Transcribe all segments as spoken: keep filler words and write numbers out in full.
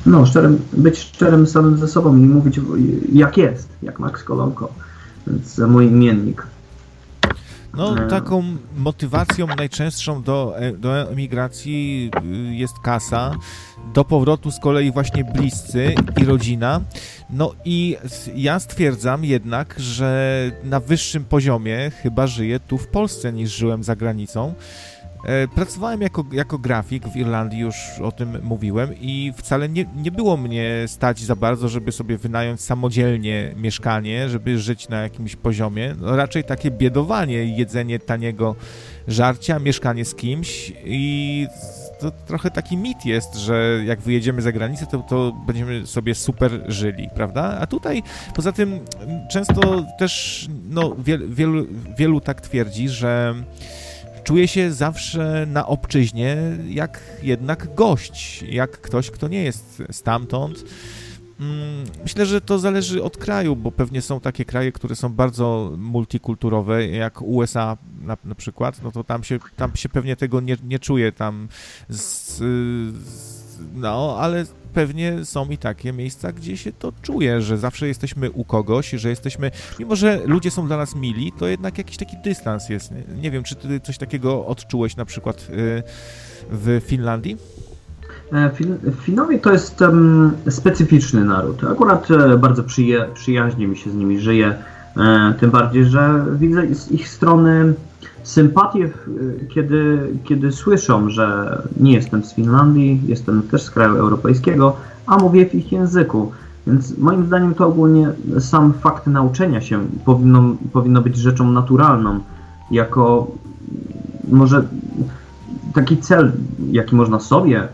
No, szczerym, być szczerym samym ze sobą i mówić jak jest, jak Max Kolonko, więc mój imiennik. No, taką motywacją najczęstszą do, do emigracji jest kasa, do powrotu z kolei właśnie bliscy i rodzina. No i ja stwierdzam jednak, że na wyższym poziomie chyba żyję tu w Polsce niż żyłem za granicą. Pracowałem jako, jako grafik w Irlandii, już o tym mówiłem i wcale nie, nie było mnie stać za bardzo, żeby sobie wynająć samodzielnie mieszkanie, żeby żyć na jakimś poziomie. No raczej takie biedowanie, jedzenie taniego żarcia, mieszkanie z kimś i to trochę taki mit jest, że jak wyjedziemy za granicę, to, to będziemy sobie super żyli, prawda? A tutaj poza tym często też no, wiel, wielu, wielu tak twierdzi, że czuję się zawsze na obczyźnie jak jednak gość, jak ktoś, kto nie jest stamtąd. Myślę, że to zależy od kraju, bo pewnie są takie kraje, które są bardzo multikulturowe, jak U S A na, na przykład, no to tam się, tam się pewnie tego nie, nie czuje tam, z, z, no ale pewnie są i takie miejsca, gdzie się to czuje, że zawsze jesteśmy u kogoś, że jesteśmy, mimo że ludzie są dla nas mili, to jednak jakiś taki dystans jest. Nie, nie wiem, czy ty coś takiego odczułeś na przykład w Finlandii? Fin- Finowie to jest um, specyficzny naród. Akurat e, bardzo przyja- przyjaźnie mi się z nimi żyje, e, tym bardziej, że widzę z ich strony sympatię, kiedy, kiedy słyszą, że nie jestem z Finlandii, jestem też z kraju europejskiego, a mówię w ich języku. Więc moim zdaniem to ogólnie sam fakt nauczenia się powinno, powinno być rzeczą naturalną, jako może taki cel, jaki można sobie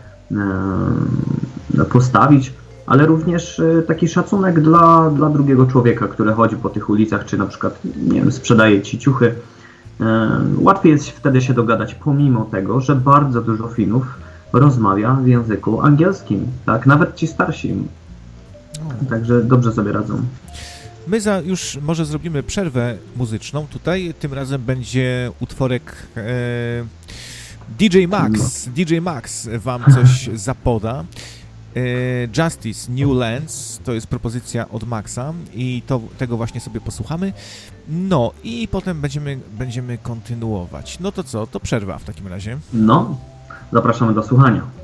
e, postawić, ale również taki szacunek dla, dla drugiego człowieka, który chodzi po tych ulicach, czy na przykład, nie wiem, sprzedaje ci ciuchy. Łatwiej jest wtedy się dogadać, pomimo tego, że bardzo dużo Finów rozmawia w języku angielskim, tak? Nawet ci starsi. Także dobrze sobie radzą. My za, już może zrobimy przerwę muzyczną tutaj. Tym razem będzie utworek e, D J Max. D J Max wam coś zapoda. Justice New Lands to jest propozycja od Maxa i to, tego właśnie sobie posłuchamy. No i potem będziemy, będziemy kontynuować. No to co? To przerwa w takim razie. No, zapraszamy do słuchania.